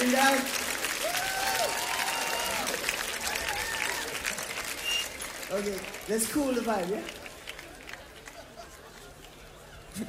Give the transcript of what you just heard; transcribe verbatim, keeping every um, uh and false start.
sitting down. Okay, let's cool the vibe, yeah?